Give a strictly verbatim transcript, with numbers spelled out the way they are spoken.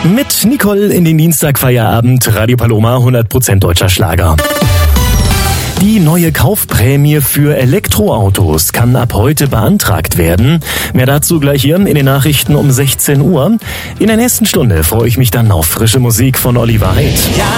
Mit Nicole in den Dienstagfeierabend, Radio Paloma, hundert Prozent deutscher Schlager. Die neue Kaufprämie für Elektroautos kann ab heute beantragt werden. Mehr dazu gleich hier in den Nachrichten um sechzehn Uhr. In der nächsten Stunde freue ich mich dann auf frische Musik von Oliver Heidt.